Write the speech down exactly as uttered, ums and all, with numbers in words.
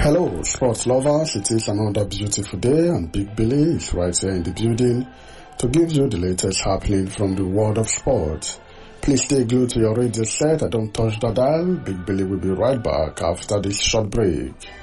Hello, sports lovers. It is another beautiful day, and Big Billy is right here in the building to give you the latest happening from the world of sport. Please stay glued to your radio set and don't touch the dial. Big Billy will be right back after this short break.